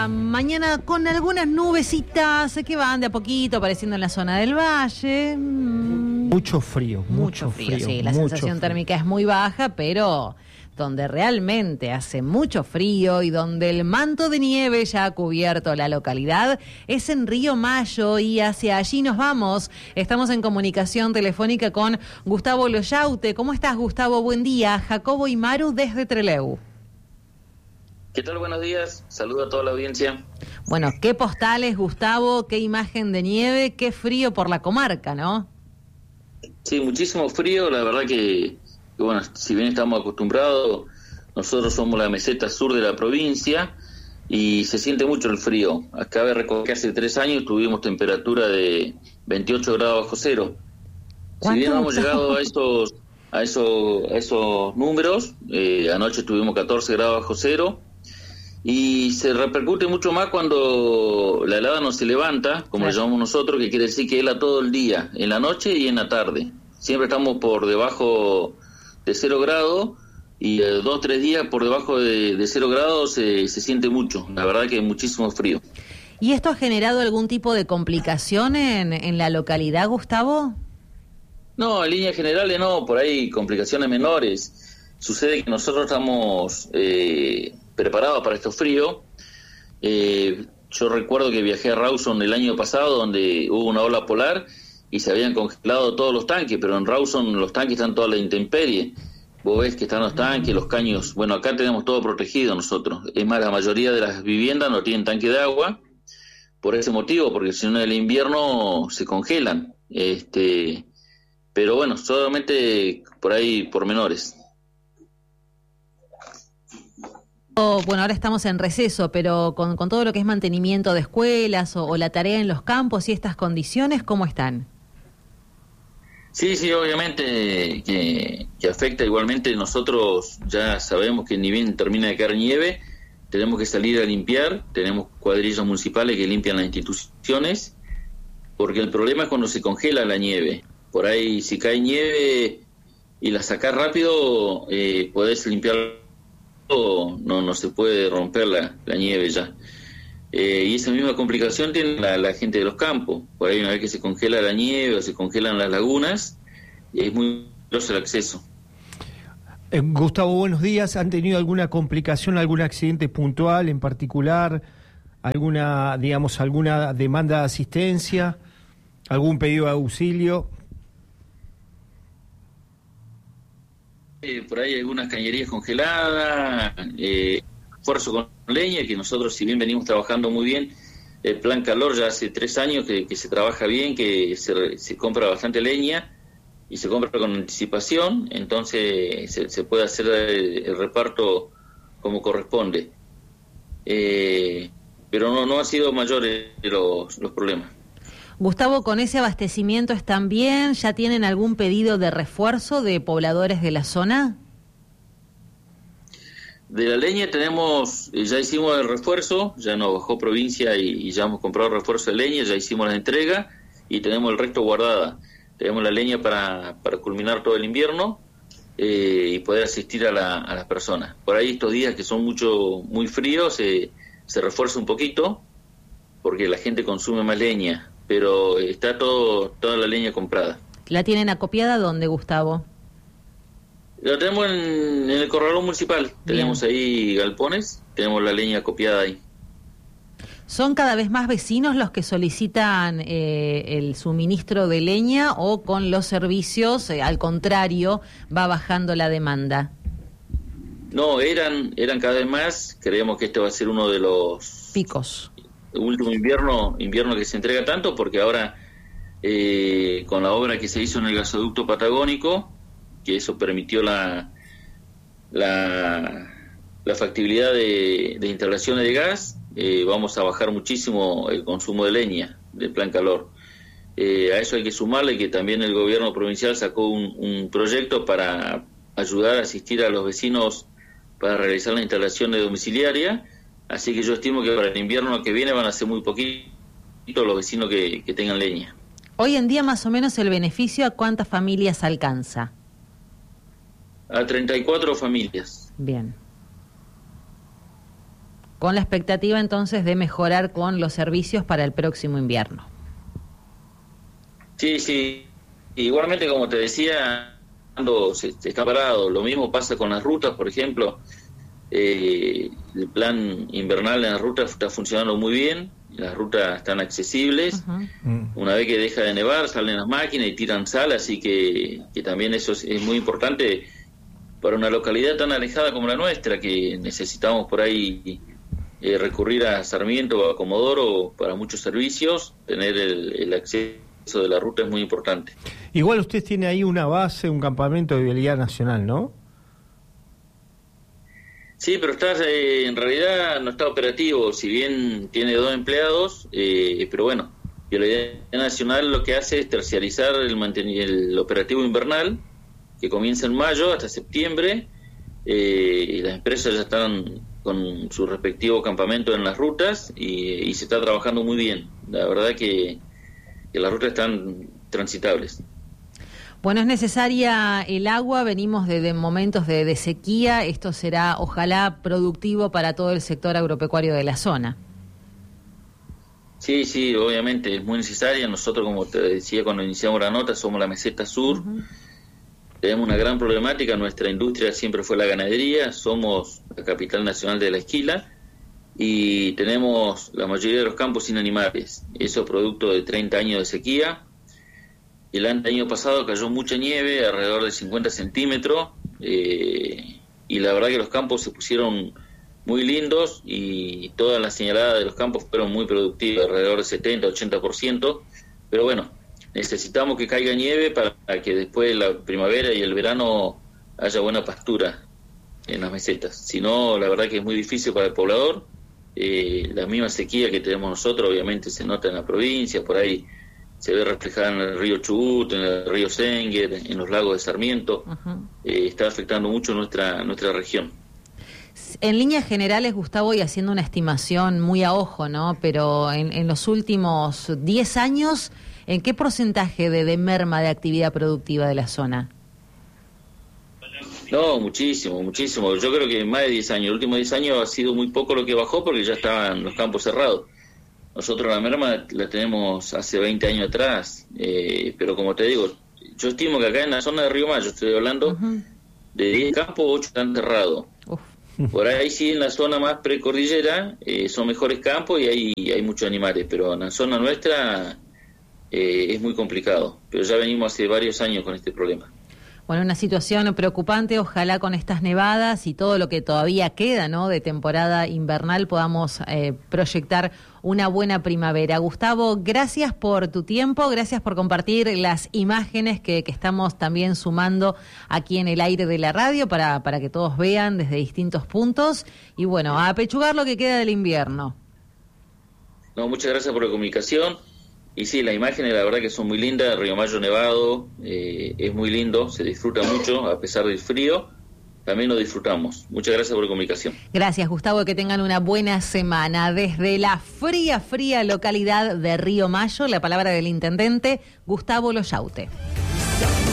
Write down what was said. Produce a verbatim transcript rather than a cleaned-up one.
día, mañana con algunas nubecitas que van de a poquito apareciendo en la zona del valle. Mucho frío, mucho, Mucho frío, frío sí, la mucho sensación frío. térmica es muy baja, pero donde realmente hace mucho frío y donde el manto de nieve ya ha cubierto la localidad es en Río Mayo, y hacia allí nos vamos. Estamos en comunicación telefónica con Gustavo Loyaute. ¿Cómo estás, Gustavo? Buen día. Jacobo y Maru desde Trelew. ¿Qué tal? Buenos días. Saludo a toda la audiencia. Bueno, qué postales, Gustavo, qué imagen de nieve, qué frío por la comarca, ¿no? Sí, muchísimo frío. La verdad que, que, bueno, si bien estamos acostumbrados, nosotros somos la meseta sur de la provincia y se siente mucho el frío. Acá de recordar que hace tres años tuvimos temperatura de veintiocho grados bajo cero. Si bien no hemos llegado a esos, a esos, a esos números, eh, anoche tuvimos catorce grados bajo cero. Y se repercute mucho más cuando la helada no se levanta, como claro. le llamamos nosotros, que quiere decir que hela todo el día, en la noche y en la tarde. Siempre estamos por debajo de cero grados y eh, dos, tres días por debajo de, de cero grados se, se siente mucho. La verdad que hay muchísimo frío. ¿Y esto ha generado algún tipo de complicación en, en la localidad, Gustavo? No, en líneas generales no, por ahí complicaciones menores. Sucede que nosotros estamos... Eh, preparado para estos fríos. Eh, yo recuerdo que viajé a Rawson el año pasado, donde hubo una ola polar y se habían congelado todos los tanques, pero en Rawson los tanques están toda la intemperie. Vos ves que están los tanques, los caños. Bueno, acá tenemos todo protegido nosotros. Es más, la mayoría de las viviendas no tienen tanque de agua por ese motivo, porque si no en el invierno se congelan. Este, pero bueno, solamente por ahí pormenores. Bueno, ahora estamos en receso, pero con, con todo lo que es mantenimiento de escuelas o, o la tarea en los campos y estas condiciones, ¿cómo están? Sí, sí, obviamente que, que afecta igualmente. Nosotros ya sabemos que ni bien termina de caer nieve, tenemos que salir a limpiar, tenemos cuadrillas municipales que limpian las instituciones, porque el problema es cuando se congela la nieve. Por ahí, si cae nieve y la sacás rápido, eh, podés limpiar. No, no se puede romper la, la nieve ya. Eh, y esa misma complicación tiene la, la gente de los campos. Por ahí una vez que se congela la nieve o se congelan las lagunas, es muy peligroso el acceso. Eh, Gustavo, buenos días. ¿Han tenido alguna complicación, algún accidente puntual en particular? ¿Alguna, digamos, alguna demanda de asistencia? ¿Algún pedido de auxilio? Eh, por ahí algunas cañerías congeladas, eh, esfuerzo con leña, que nosotros, si bien venimos trabajando muy bien, el plan calor ya hace tres años que, que se trabaja bien, que se, se compra bastante leña y se compra con anticipación, entonces se, se puede hacer el, el reparto como corresponde. Eh, pero no, no han sido mayores los, los problemas. Gustavo, ¿con ese abastecimiento están bien? ¿Ya tienen algún pedido de refuerzo de pobladores de la zona? De la leña tenemos, ya hicimos el refuerzo, ya nos bajó provincia y, y ya hemos comprado refuerzo de leña, ya hicimos la entrega y tenemos el resto guardada. Tenemos la leña para, para culminar todo el invierno eh, y poder asistir a, la, a las personas. Por ahí estos días que son mucho muy fríos se, se refuerza un poquito porque la gente consume más leña. Pero está todo toda la leña comprada. ¿La tienen acopiada dónde, Gustavo? La tenemos en, en el corralón municipal. Bien. Tenemos ahí galpones, tenemos la leña acopiada ahí. ¿Son cada vez más vecinos los que solicitan eh, el suministro de leña o con los servicios, eh, al contrario, va bajando la demanda? No, eran, eran cada vez más. Creemos que este va a ser uno de los... picos. El último invierno invierno que se entrega tanto, porque ahora eh, con la obra que se hizo en el gasoducto patagónico, que eso permitió la la, la factibilidad de, de instalaciones de gas, eh, vamos a bajar muchísimo el consumo de leña del plan calor. Eh, a eso hay que sumarle que también el gobierno provincial sacó un, un proyecto para ayudar a asistir a los vecinos para realizar las instalaciones domiciliarias. Así que yo estimo que para el invierno que viene van a ser muy poquitos los vecinos que, que tengan leña. Hoy en día más o menos el beneficio, ¿a cuántas familias alcanza? A treinta y cuatro familias. Bien. con la expectativa entonces de mejorar con los servicios para el próximo invierno. Sí, sí. Igualmente, como te decía, cuando se, se está parado, lo mismo pasa con las rutas, por ejemplo. Eh, el plan invernal en las rutas está funcionando muy bien, las rutas están accesibles. Uh-huh. Una vez que deja de nevar, salen las máquinas y tiran sal, así que, que también eso es, es muy importante para una localidad tan alejada como la nuestra, que necesitamos por ahí eh, recurrir a Sarmiento o a Comodoro para muchos servicios. Tener el, el acceso de la ruta es muy importante. Igual usted tiene ahí una base, un campamento de vialidad nacional, ¿no? Sí, pero está, eh, en realidad no está operativo, si bien tiene dos empleados, eh, pero bueno, Vialidad Nacional lo que hace es terciarizar el, manten- el operativo invernal, que comienza en mayo hasta septiembre, eh, y las empresas ya están con su respectivo campamento en las rutas y, y se está trabajando muy bien. La verdad que, que las rutas están transitables. Bueno, es necesaria el agua, venimos de, de momentos de, de sequía, esto será ojalá productivo para todo el sector agropecuario de la zona. Sí, sí, obviamente es muy necesaria. Nosotros, como te decía cuando iniciamos la nota, somos la meseta sur, uh-huh. Tenemos una gran problemática, nuestra industria siempre fue la ganadería, somos la capital nacional de la esquila y tenemos la mayoría de los campos sin animales, eso producto de treinta años de sequía. El año pasado cayó mucha nieve, alrededor de cincuenta centímetros, eh, y la verdad que los campos se pusieron muy lindos y todas las señaladas de los campos fueron muy productivas, alrededor del setenta, ochenta por ciento, pero bueno, necesitamos que caiga nieve para que después de la primavera y el verano haya buena pastura en las mesetas. Si no, la verdad que es muy difícil para el poblador. Eh, la misma sequía que tenemos nosotros obviamente se nota en la provincia, por ahí se ve reflejada en el río Chubut, en el río Senguer, en los lagos de Sarmiento. Uh-huh. Eh, está afectando mucho nuestra nuestra región. En líneas generales, Gustavo, y haciendo una estimación muy a ojo, ¿no? Pero en, en los últimos diez años, ¿en qué porcentaje de, de merma de actividad productiva de la zona? No, muchísimo, muchísimo. Yo creo que más de diez años. Los últimos diez años ha sido muy poco lo que bajó porque ya estaban los campos cerrados. Nosotros la merma la tenemos hace veinte años atrás, eh, pero como te digo, yo estimo que acá en la zona de Río Mayo, estoy hablando, uh-huh. de diez campos, ocho están cerrados. Uh. Por ahí sí, en la zona más precordillera eh, son mejores campos y hay, hay muchos animales, pero en la zona nuestra eh, es muy complicado. Pero ya venimos hace varios años con este problema. Bueno, una situación preocupante, ojalá con estas nevadas y todo lo que todavía queda, ¿no?, de temporada invernal podamos eh, proyectar una buena primavera. Gustavo, gracias por tu tiempo, gracias por compartir las imágenes que, que estamos también sumando aquí en el aire de la radio para, para que todos vean desde distintos puntos y bueno, a apechugar lo que queda del invierno. No, muchas gracias por la comunicación. Y sí, las imágenes la verdad que son muy lindas, Río Mayo nevado, eh, es muy lindo, se disfruta mucho a pesar del frío, también lo disfrutamos. Muchas gracias por la comunicación. Gracias, Gustavo, que tengan una buena semana. Desde la fría, fría localidad de Río Mayo, la palabra del intendente Gustavo Loyaute.